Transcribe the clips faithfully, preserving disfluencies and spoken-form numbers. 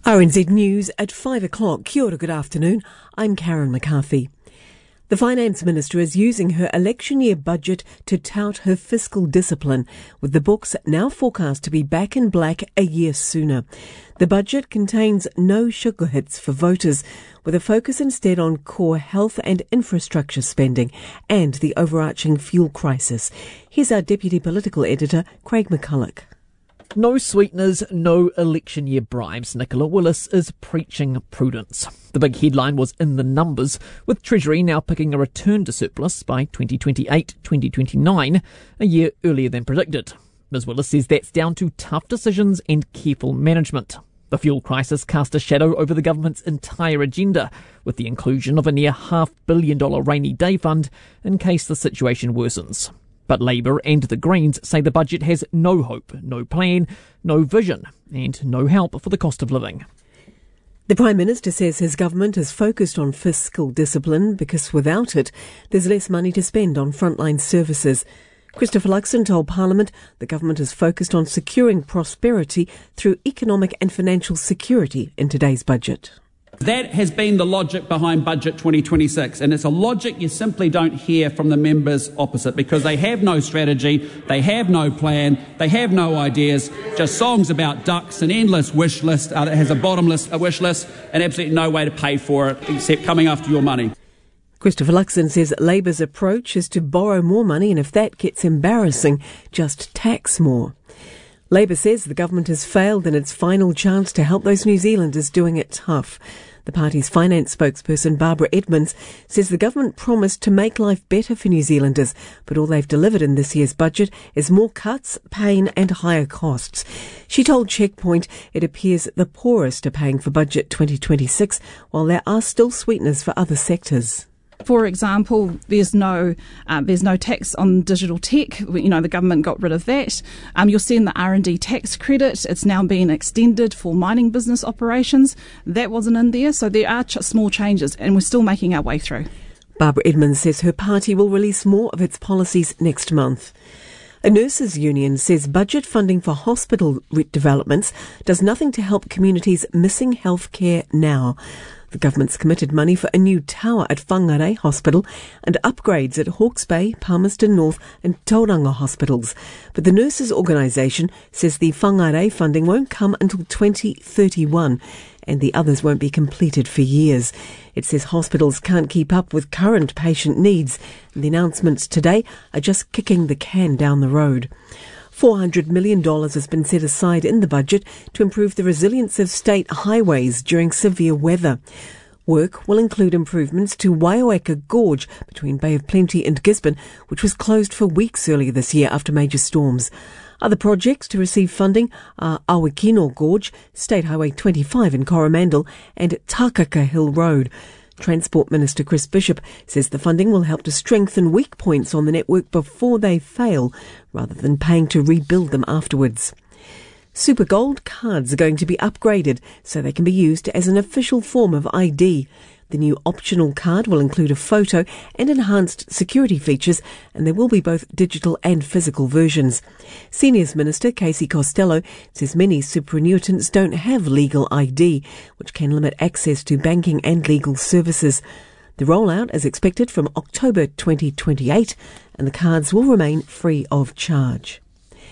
R N Z News at five o'clock. Kia ora, good afternoon. I'm Karen McCarthy. The Finance Minister is using her election year budget to tout her fiscal discipline, with the books now forecast to be back in black a year sooner. The budget contains no sugar hits for voters, with a focus instead on core health and infrastructure spending and the overarching fuel crisis. Here's our Deputy Political Editor, Craig McCulloch. No sweeteners, no election year bribes. Nicola Willis is preaching prudence. The big headline was in the numbers, with Treasury now picking a return to surplus by twenty twenty-eight twenty twenty-nine, a year earlier than predicted. Miz Willis says that's down to tough decisions and careful management. The fuel crisis cast a shadow over the government's entire agenda, with the inclusion of a near half billion dollar rainy day fund in case the situation worsens. But Labour and the Greens say the budget has no hope, no plan, no vision, and no help for the cost of living. The Prime Minister says his government is focused on fiscal discipline because without it, there's less money to spend on frontline services. Christopher Luxon told Parliament the government is focused on securing prosperity through economic and financial security in today's budget. That has been the logic behind Budget twenty twenty-six, and it's a logic you simply don't hear from the members opposite because they have no strategy, they have no plan, they have no ideas, just songs about ducks, an endless wish list uh, that has a bottomless a wish list and absolutely no way to pay for it except coming after your money. Christopher Luxon says Labour's approach is to borrow more money and if that gets embarrassing, just tax more. Labour says the government has failed in its final chance to help those New Zealanders doing it tough. The party's finance spokesperson Barbara Edmonds says the government promised to make life better for New Zealanders, but all they've delivered in this year's budget is more cuts, pain and higher costs. She told Checkpoint it appears the poorest are paying for Budget twenty twenty-six, while there are still sweeteners for other sectors. For example, there's no uh, there's no tax on digital tech. You know, the government got rid of that. Um, you'll see in the R and D tax credit, it's now being extended for mining business operations. That wasn't in there, so there are ch- small changes, and we're still making our way through. Barbara Edmonds says her party will release more of its policies next month. A nurses' union says budget funding for hospital developments does nothing to help communities missing health care now. The government's committed money for a new tower at Whangarei Hospital and upgrades at Hawke's Bay, Palmerston North and Tauranga hospitals. But the nurses' organisation says the Whangarei funding won't come until twenty thirty-one and the others won't be completed for years. It says hospitals can't keep up with current patient needs and the announcements today are just kicking the can down the road. four hundred million dollars has been set aside in the budget to improve the resilience of state highways during severe weather. Work will include improvements to Waiaweka Gorge between Bay of Plenty and Gisborne, which was closed for weeks earlier this year after major storms. Other projects to receive funding are Awakino Gorge, State Highway twenty-five in Coromandel and Takaka Hill Road. Transport Minister Chris Bishop says the funding will help to strengthen weak points on the network before they fail, rather than paying to rebuild them afterwards. Super Gold cards are going to be upgraded so they can be used as an official form of I D. The new optional card will include a photo and enhanced security features, and there will be both digital and physical versions. Seniors Minister Casey Costello says many superannuitants don't have legal I D, which can limit access to banking and legal services. The rollout is expected from October twenty twenty-eight, and the cards will remain free of charge.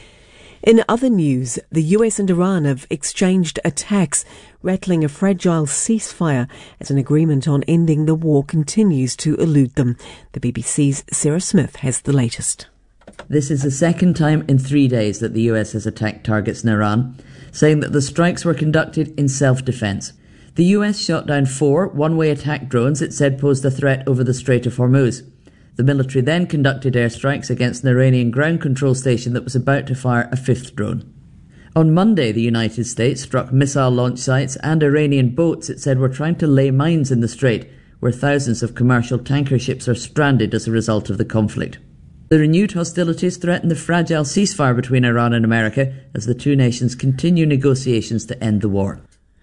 In other news, the U S and Iran have exchanged attacks, rattling a fragile ceasefire as an agreement on ending the war continues to elude them. The B B C's Sarah Smith has the latest. This is the second time in three days that the U S has attacked targets in Iran, saying that the strikes were conducted in self-defense. The U S shot down four one-way attack drones it said posed a threat over the Strait of Hormuz. The military then conducted airstrikes against an Iranian ground control station that was about to fire a fifth drone. On Monday, the United States struck missile launch sites and Iranian boats it said were trying to lay mines in the strait, where thousands of commercial tanker ships are stranded as a result of the conflict. The renewed hostilities threaten the fragile ceasefire between Iran and America as the two nations continue negotiations to end the war.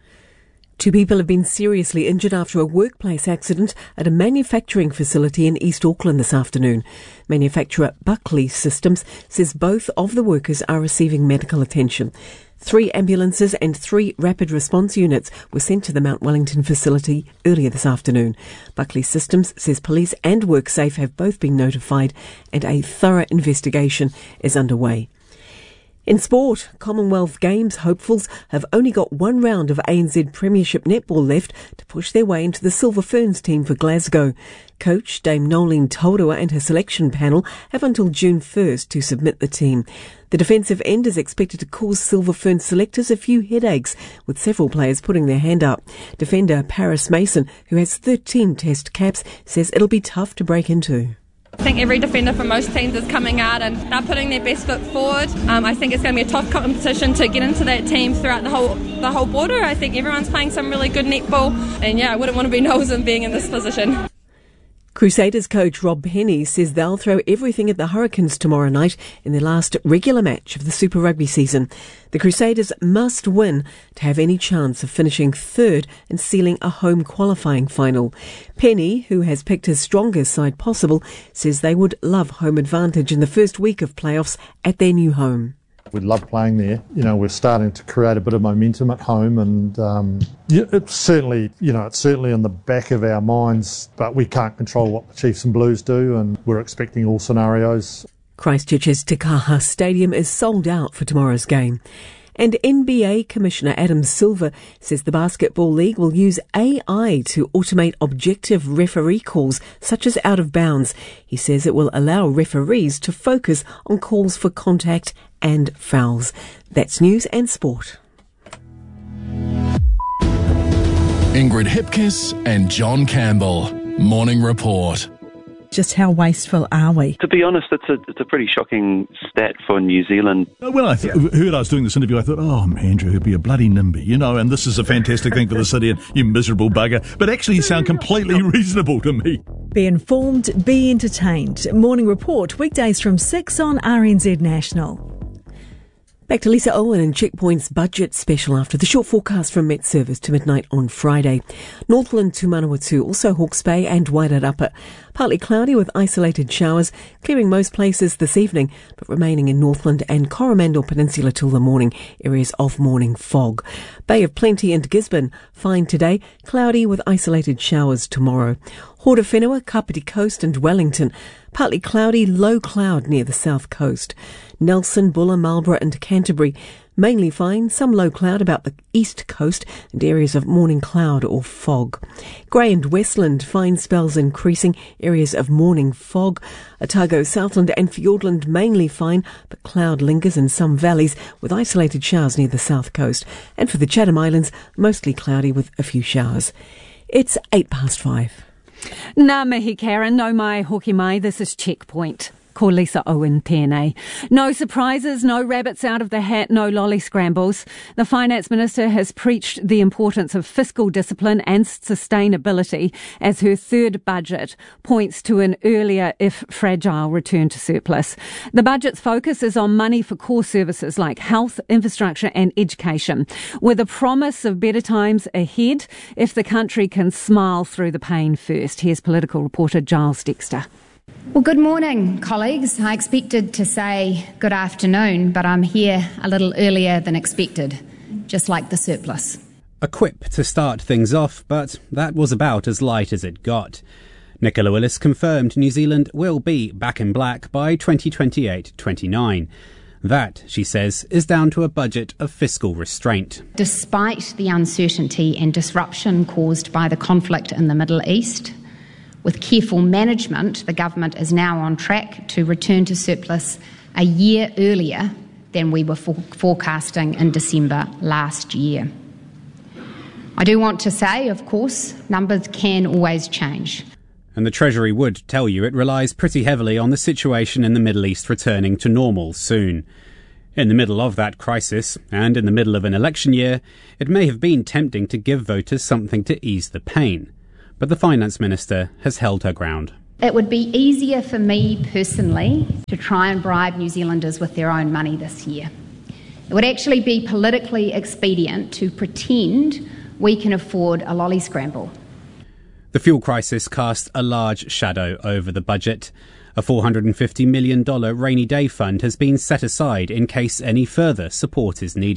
Two people have been seriously injured after a workplace accident at a manufacturing facility in East Auckland this afternoon. Manufacturer Buckley Systems says both of the workers are receiving medical attention. Three ambulances and three rapid response units were sent to the Mount Wellington facility earlier this afternoon. Buckley Systems says police and WorkSafe have both been notified and a thorough investigation is underway. In sport, Commonwealth Games hopefuls have only got one round of A N Z Premiership netball left to push their way into the Silver Ferns team for Glasgow. Coach Dame Nolene Taurua and her selection panel have until June first to submit the team. The defensive end is expected to cause Silver Ferns selectors a few headaches, with several players putting their hand up. Defender Paris Mason, who has thirteen test caps, says it'll be tough to break into. I think every defender for most teams is coming out and they're putting their best foot forward. Um, I think it's going to be a tough competition to get into that team throughout the whole the whole border. I think everyone's playing some really good netball, and yeah, I wouldn't want to be Noelsen being in this position. Crusaders coach Rob Penny says they'll throw everything at the Hurricanes tomorrow night in their last regular match of the Super Rugby season. The Crusaders must win to have any chance of finishing third and sealing a home qualifying final. Penny, who has picked his strongest side possible, says they would love home advantage in the first week of playoffs at their new home. We love playing there. You know, we're starting to create a bit of momentum at home, and um, it's certainly, you know, it's certainly in the back of our minds, but we can't control what the Chiefs and Blues do, and we're expecting all scenarios. Christchurch's Te Kaha Stadium is sold out for tomorrow's game. And N B A Commissioner Adam Silver says the Basketball League will use A I to automate objective referee calls, such as out of bounds. He says it will allow referees to focus on calls for contact and fouls. That's news and sport. Ingrid Hipkiss and John Campbell. Morning Report. Just how wasteful are we? To be honest, it's a it's a pretty shocking stat for New Zealand. When I th- heard I was doing this interview, I thought, oh, Andrew, he'd be a bloody NIMBY, you know, and this is a fantastic thing for the city, and you miserable bugger. But actually, you sound completely reasonable to me. Be informed, be entertained. Morning Report, weekdays from six on R N Z National. Back to Lisa Owen and Checkpoint's budget special after the short forecast from Met Service to midnight on Friday. Northland to Manawatu, also Hawke's Bay and Wairarapa. Partly cloudy with isolated showers, clearing most places this evening, but remaining in Northland and Coromandel Peninsula till the morning, areas of morning fog. Bay of Plenty and Gisborne, fine today, cloudy with isolated showers tomorrow. Horowhenua, Kapiti Coast and Wellington, partly cloudy, low cloud near the south coast. Nelson, Buller, Marlborough and Canterbury, mainly fine, some low cloud about the east coast and areas of morning cloud or fog. Grey and Westland, fine spells increasing, areas of morning fog. Otago, Southland and Fiordland, mainly fine, but cloud lingers in some valleys with isolated showers near the south coast. And for the Chatham Islands, mostly cloudy with a few showers. It's eight past five. Ngā mihi Karen, no mai hoki mai, this is Checkpoint. Ko Lisa Owen tēnei. No surprises, no rabbits out of the hat, no lolly scrambles. The Finance Minister has preached the importance of fiscal discipline and sustainability as her third budget points to an earlier, if fragile, return to surplus. The budget's focus is on money for core services like health, infrastructure and education, with a promise of better times ahead if the country can smile through the pain first. Here's political reporter Giles Dexter. Well, good morning, colleagues. I expected to say good afternoon, but I'm here a little earlier than expected, just like the surplus. A quip to start things off, but that was about as light as it got. Nicola Willis confirmed New Zealand will be back in black by twenty twenty-eight twenty-nine. That, she says, is down to a budget of fiscal restraint. Despite the uncertainty and disruption caused by the conflict in the Middle East, with careful management, the government is now on track to return to surplus a year earlier than we were for- forecasting in December last year. I do want to say, of course, numbers can always change. And the Treasury would tell you it relies pretty heavily on the situation in the Middle East returning to normal soon. In the middle of that crisis, and in the middle of an election year, it may have been tempting to give voters something to ease the pain. But the Finance Minister has held her ground. It would be easier for me personally to try and bribe New Zealanders with their own money this year. It would actually be politically expedient to pretend we can afford a lolly scramble. The fuel crisis cast a large shadow over the budget. A four hundred fifty million dollars rainy day fund has been set aside in case any further support is needed.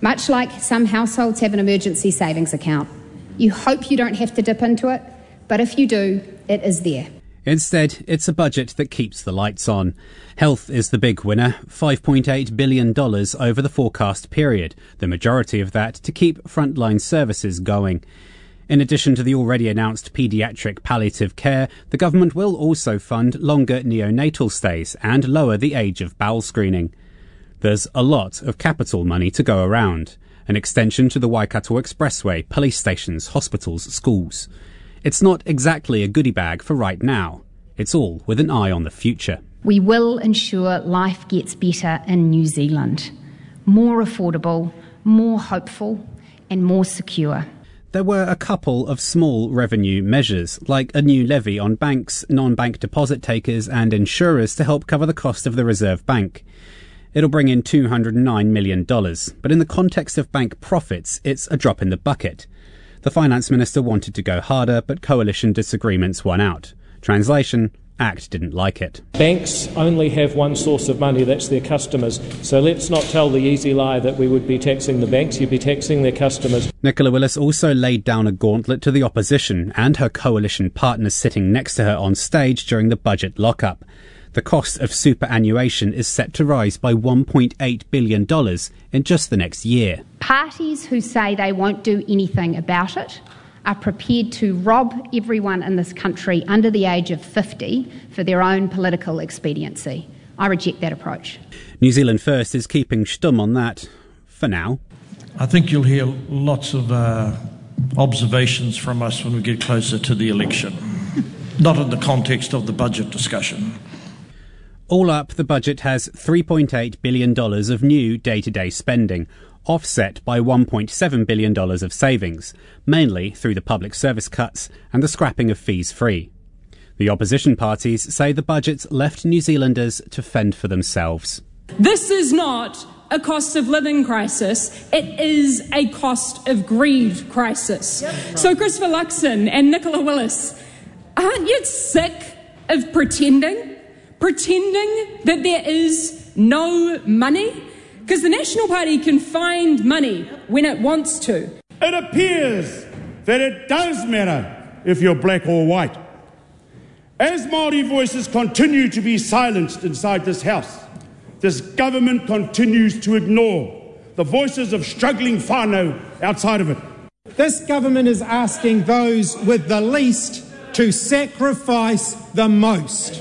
Much like some households have an emergency savings account. You hope you don't have to dip into it, but if you do, it is there. Instead, it's a budget that keeps the lights on. Health is the big winner, five point eight billion dollars over the forecast period, the majority of that to keep frontline services going. In addition to the already announced paediatric palliative care, the government will also fund longer neonatal stays and lower the age of bowel screening. There's a lot of capital money to go around. An extension to the Waikato Expressway, police stations, hospitals, schools. It's not exactly a goodie bag for right now. It's all with an eye on the future. We will ensure life gets better in New Zealand. More affordable, more hopeful, and more secure. There were a couple of small revenue measures, like a new levy on banks, non-bank deposit takers and insurers to help cover the cost of the Reserve Bank. It'll bring in two hundred nine million dollars, but in the context of bank profits, it's a drop in the bucket. The finance minister wanted to go harder, but coalition disagreements won out. Translation, ACT didn't like it. Banks only have one source of money, that's their customers. So let's not tell the easy lie that we would be taxing the banks, you'd be taxing their customers. Nicola Willis also laid down a gauntlet to the opposition and her coalition partners sitting next to her on stage during the budget lockup. The cost of superannuation is set to rise by one point eight billion dollars in just the next year. Parties who say they won't do anything about it are prepared to rob everyone in this country under the age of fifty for their own political expediency. I reject that approach. New Zealand First is keeping stum on that, for now. I think you'll hear lots of uh, observations from us when we get closer to the election, not in the context of the budget discussion. All up, the budget has three point eight billion dollars of new day-to-day spending, offset by one point seven billion dollars of savings, mainly through the public service cuts and the scrapping of fees free. The opposition parties say the budget's left New Zealanders to fend for themselves. This is not a cost of living crisis, it is a cost of greed crisis. Yep. So Christopher Luxon and Nicola Willis, aren't you sick of pretending? Pretending that there is no money? Because the National Party can find money when it wants to. It appears that it does matter if you're black or white. As Māori voices continue to be silenced inside this House, this government continues to ignore the voices of struggling whānau outside of it. This government is asking those with the least to sacrifice the most.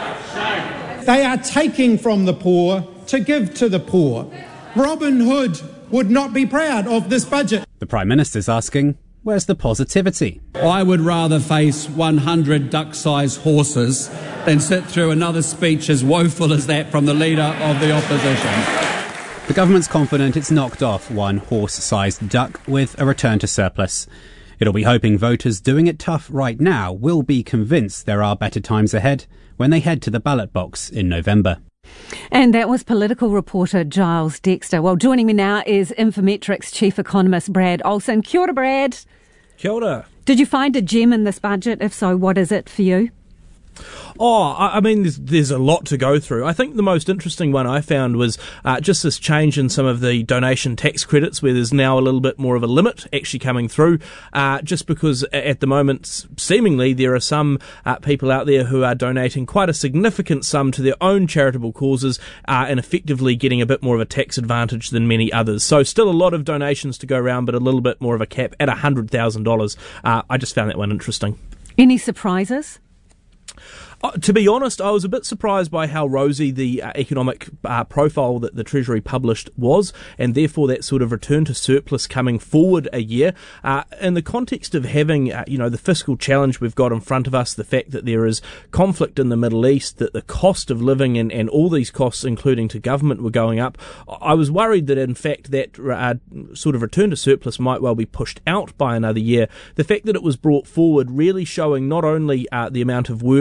They are taking from the poor to give to the poor. Robin Hood would not be proud of this budget. The Prime Minister's asking, where's the positivity? I would rather face one hundred duck-sized horses than sit through another speech as woeful as that from the leader of the opposition. The government's confident it's knocked off one horse-sized duck with a return to surplus. It'll be hoping voters doing it tough right now will be convinced there are better times ahead when they head to the ballot box in November. And that was political reporter Giles Dexter. Well, joining me now is Infometrics chief economist Brad Olsen. Kia ora, Brad. Kia ora. Did you find a gem in this budget? If so, what is it for you? Oh, I mean, there's, there's a lot to go through. I think the most interesting one I found was uh, just this change in some of the donation tax credits, where there's now a little bit more of a limit actually coming through, uh, just because at the moment, seemingly, there are some uh, people out there who are donating quite a significant sum to their own charitable causes uh, and effectively getting a bit more of a tax advantage than many others. So still a lot of donations to go around, but a little bit more of a cap at one hundred thousand dollars. Uh, I just found that one interesting. Any surprises? Uh, to be honest, I was a bit surprised by how rosy the uh, economic uh, profile that the Treasury published was, and therefore that sort of return to surplus coming forward a year. Uh, in the context of having, uh, you know, the fiscal challenge we've got in front of us, the fact that there is conflict in the Middle East, that the cost of living and, and all these costs, including to government, were going up, I was worried that in fact that uh, sort of return to surplus might well be pushed out by another year. The fact that it was brought forward really showing not only uh, the amount of work that the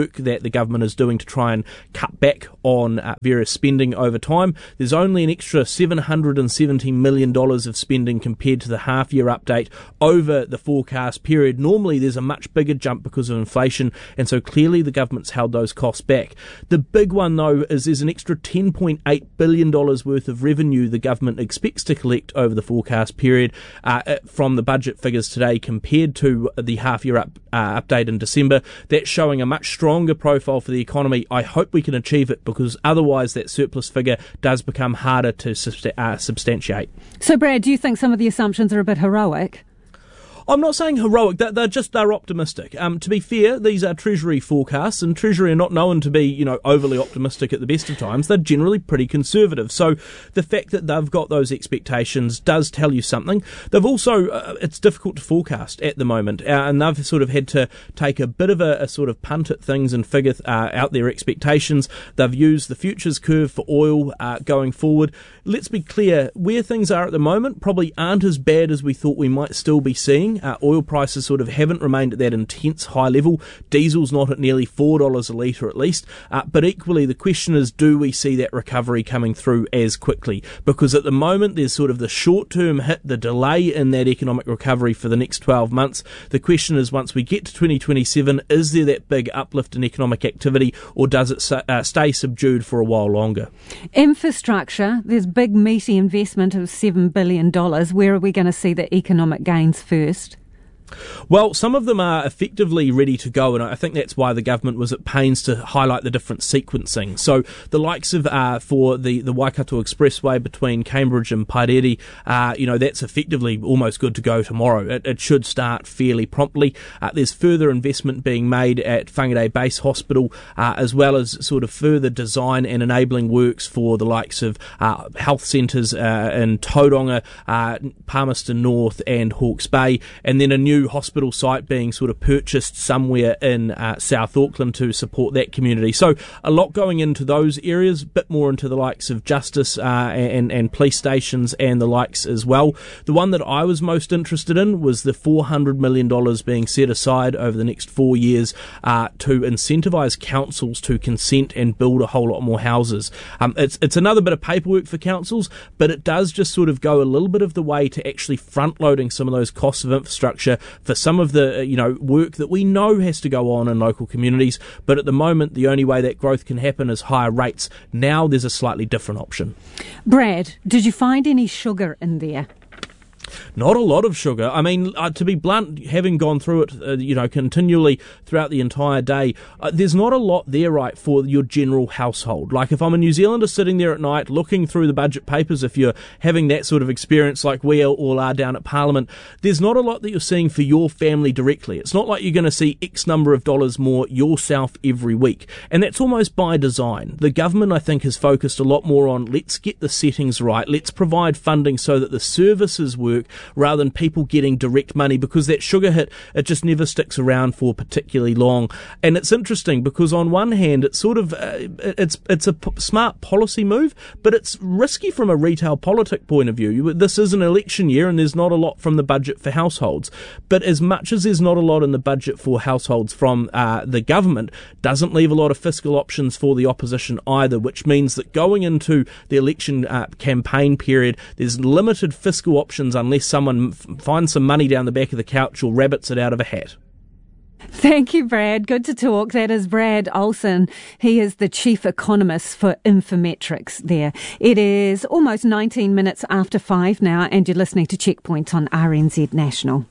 the government is doing to try and cut back on uh, various spending over time. There's only an extra seven hundred seventy million dollars of spending compared to the half-year update over the forecast period. Normally there's a much bigger jump because of inflation, and so clearly the government's held those costs back. The big one, though, is there's an extra ten point eight billion dollars worth of revenue the government expects to collect over the forecast period uh, from the budget figures today compared to the half-year up, uh, update in December. That's showing a much stronger profile for the economy. I hope we can achieve it, because otherwise that surplus figure does become harder to subst- uh, substantiate. So, Brad, do you think some of the assumptions are a bit heroic? I'm not saying heroic, they're, they're just, they're optimistic. Um, to be fair, these are Treasury forecasts, and Treasury are not known to be, you know, overly optimistic at the best of times. They're generally pretty conservative. So the fact that they've got those expectations does tell you something. They've also, uh, it's difficult to forecast at the moment, uh, and they've sort of had to take a bit of a, a sort of punt at things and figure uh, out their expectations. They've used the futures curve for oil uh, going forward. Let's be clear, where things are at the moment probably aren't as bad as we thought we might still be seeing. Uh, oil prices sort of haven't remained at that intense high level. Diesel's not at nearly four dollars a litre at least. Uh, but equally, the question is, do we see that recovery coming through as quickly? Because at the moment, there's sort of the short-term hit, the delay in that economic recovery for the next twelve months. The question is, once we get to twenty twenty-seven, is there that big uplift in economic activity, or does it su- uh, stay subdued for a while longer? Infrastructure, there's big meaty investment of seven billion dollars. Where are we going to see the economic gains first? Well, some of them are effectively ready to go, and I think that's why the government was at pains to highlight the different sequencing. So the likes of, uh, for the, the Waikato Expressway between Cambridge and Pairere, uh, you know, that's effectively almost good to go tomorrow. It, it should start fairly promptly. Uh, there's further investment being made at Whangarei Base Hospital, uh, as well as sort of further design and enabling works for the likes of uh, health centres uh, in Tauranga, uh, Palmerston North and Hawke's Bay, and then a new hospital site being sort of purchased somewhere in uh, South Auckland to support that community. So a lot going into those areas, a bit more into the likes of justice uh, and, and police stations and the likes as well. The one that I was most interested in was the four hundred million dollars being set aside over the next four years uh, to incentivise councils to consent and build a whole lot more houses. Um, it's, it's another bit of paperwork for councils, but it does just sort of go a little bit of the way to actually front-loading some of those costs of infrastructure for some of the, you know, work that we know has to go on in local communities. But at the moment, the only way that growth can happen is higher rates. Now there's a slightly different option. Brad, did you find any sugar in there? Not a lot of sugar. I mean, uh, to be blunt, having gone through it, uh, you know, continually throughout the entire day, uh, there's not a lot there, right, for your general household. Like, if I'm a New Zealander sitting there at night looking through the budget papers, if you're having that sort of experience like we all are down at Parliament, there's not a lot that you're seeing for your family directly. It's not like you're going to see X number of dollars more yourself every week. And that's almost by design. The government, I think, has focused a lot more on let's get the settings right, let's provide funding so that the services work, rather than people getting direct money, because that sugar hit, it just never sticks around for particularly long. And it's interesting because on one hand, it's sort of, uh, it's it's a p- smart policy move, but it's risky from a retail politic point of view. This is an election year and there's not a lot from the budget for households. But as much as there's not a lot in the budget for households from uh, the government, doesn't leave a lot of fiscal options for the opposition either, which means that going into the election uh, campaign period, there's limited fiscal options unless someone f- finds some money down the back of the couch or rabbits it out of a hat. Thank you, Brad. Good to talk. That is Brad Olsen. He is the chief economist for Infometrics there. It is almost nineteen minutes after five now, and you're listening to Checkpoint on R N Z National.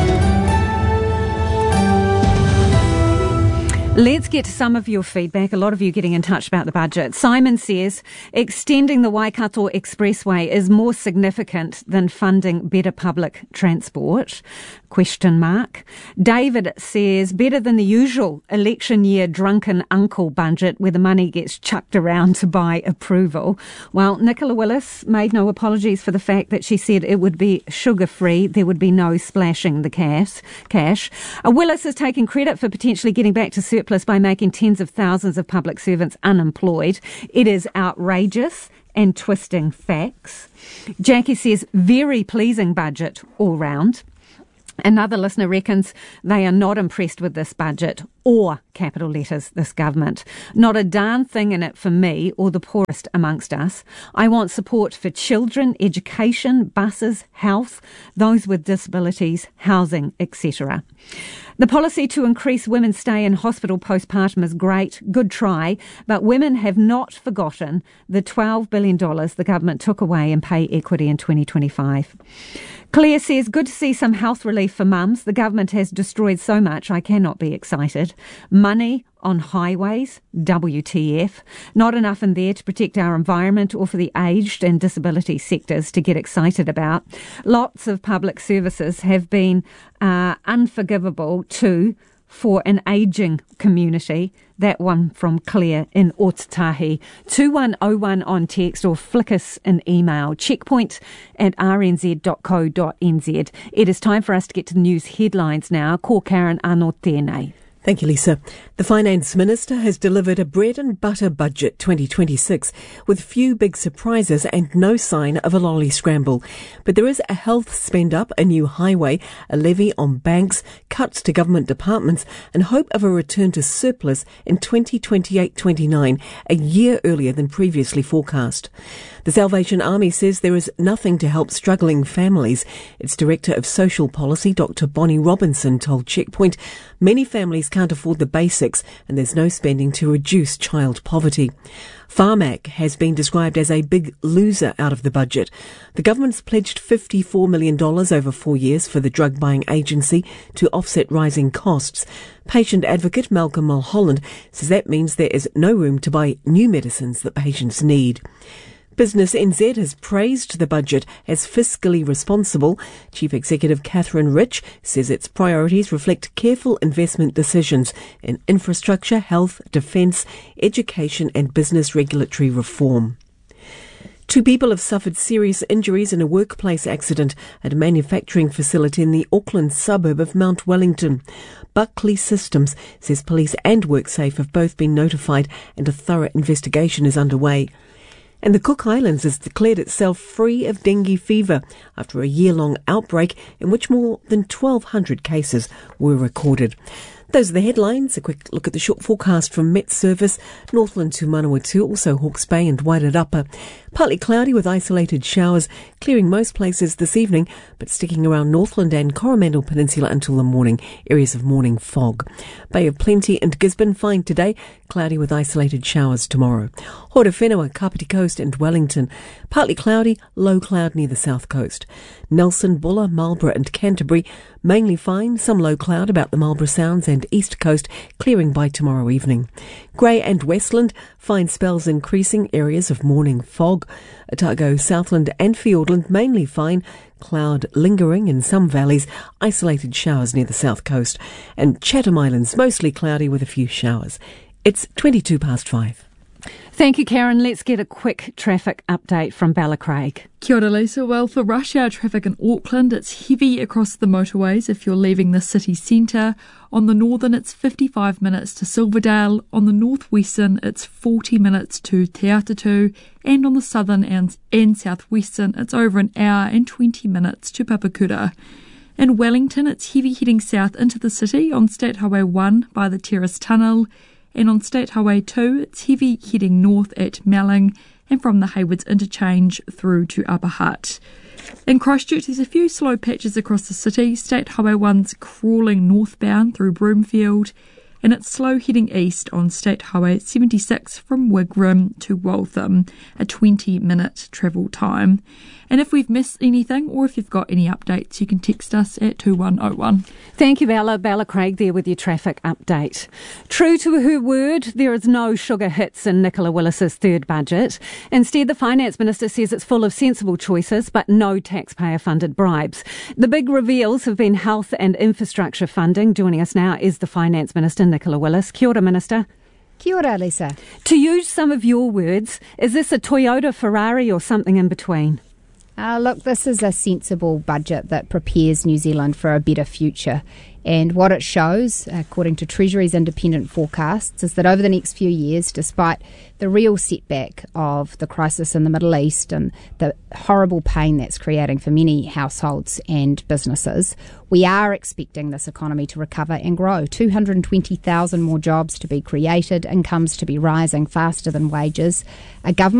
Let's get to some of your feedback. A lot of you getting in touch about the budget. Simon says, extending the Waikato Expressway is more significant than funding better public transport. Question mark. David says, better than the usual election year drunken uncle budget where the money gets chucked around to buy approval. Well, Nicola Willis made no apologies for the fact that she said it would be sugar-free. There would be no splashing the cash. cash. Uh, Willis is taking credit for potentially getting back to surplus by making tens of thousands of public servants unemployed. It is outrageous and twisting facts. Jackie says, very pleasing budget all round. Another listener reckons they are not impressed with this budget or, capital letters, this government. Not a darn thing in it for me or the poorest amongst us. I want support for children, education, buses, health, those with disabilities, housing, et cetera. The policy to increase women's stay in hospital postpartum is great, good try, but women have not forgotten the twelve billion dollars the government took away in pay equity in twenty twenty-five. Claire says, good to see some health relief for mums. The government has destroyed so much, I cannot be excited. Money on highways, W T F. Not enough in there to protect our environment or for the aged and disability sectors to get excited about. Lots of public services have been uh, unforgivable too for an ageing community. That one from Claire in Otatahi. two one oh one on text or flick us an email. Checkpoint at r n z dot co dot n z. It is time for us to get to the news headlines now. Ko Karen anō tēnei. Thank you, Lisa. The Finance Minister has delivered a bread and butter budget twenty twenty-six with few big surprises and no sign of a lolly scramble. But there is a health spend up, a new highway, a levy on banks, cuts to government departments and hope of a return to surplus in twenty twenty-eight twenty-nine, a year earlier than previously forecast. The Salvation Army says there is nothing to help struggling families. Its Director of Social Policy, Doctor Bonnie Robinson, told Checkpoint many families can't afford the basics and there's no spending to reduce child poverty. Pharmac has been described as a big loser out of the budget. The government's pledged fifty-four million dollars over four years for the drug buying agency to offset rising costs. Patient advocate Malcolm Mulholland says that means there is no room to buy new medicines that patients need. Business N Z has praised the budget as fiscally responsible. Chief Executive Catherine Rich says its priorities reflect careful investment decisions in infrastructure, health, defence, education and business regulatory reform. Two people have suffered serious injuries in a workplace accident at a manufacturing facility in the Auckland suburb of Mount Wellington. Buckley Systems says police and WorkSafe have both been notified and a thorough investigation is underway. And the Cook Islands has declared itself free of dengue fever after a year-long outbreak in which more than twelve hundred cases were recorded. Those are the headlines. A quick look at the short forecast from Met Service, Northland to Manawatu, also Hawke's Bay and Wairarapa. Partly cloudy with isolated showers, clearing most places this evening, but sticking around Northland and Coromandel Peninsula until the morning, areas of morning fog. Bay of Plenty and Gisborne fine today, cloudy with isolated showers tomorrow. Horowhenua, Kapiti Coast and Wellington, partly cloudy, low cloud near the south coast. Nelson, Buller, Marlborough and Canterbury, mainly fine, some low cloud about the Marlborough Sounds and east coast, clearing by tomorrow evening. Grey and Westland, fine spells increasing, areas of morning fog. Otago, Southland and Fiordland, mainly fine, cloud lingering in some valleys, isolated showers near the south coast. And Chatham Islands, mostly cloudy with a few showers. It's twenty-two past five. Thank you, Karen. Let's get a quick traffic update from Ballacraig. Kia ora, Lisa. Well, for rush hour traffic in Auckland, it's heavy across the motorways if you're leaving the city centre. On the northern, it's fifty-five minutes to Silverdale. On the northwestern, it's forty minutes to Te Atatu. And on the southern and, and southwestern, it's over an hour and twenty minutes to Papakura. In Wellington, it's heavy heading south into the city on State Highway one by the Terrace Tunnel. And on State Highway two, it's heavy heading north at Melling and from the Haywoods interchange through to Upper Hutt. In Christchurch, there's a few slow patches across the city. State Highway one's crawling northbound through Broomfield, and it's slow heading east on State Highway seventy-six from Wigram to Waltham, a twenty minute travel time. And if we've missed anything or if you've got any updates, you can text us at two one oh one. Thank you, Bella. Bella Craig there with your traffic update. True to her word, there is no sugar hits in Nicola Willis's third budget. Instead, the Finance Minister says it's full of sensible choices, but no taxpayer-funded bribes. The big reveals have been health and infrastructure funding. Joining us now is the Finance Minister, Nicola Willis. Kia ora, Minister. Kia ora, Lisa. To use some of your words, is this a Toyota Ferrari or something in between? Uh, look, this is a sensible budget that prepares New Zealand for a better future. And what it shows, according to Treasury's independent forecasts, is that over the next few years, despite the real setback of the crisis in the Middle East and the horrible pain that's creating for many households and businesses, we are expecting this economy to recover and grow. two hundred twenty thousand more jobs to be created, incomes to be rising faster than wages, a government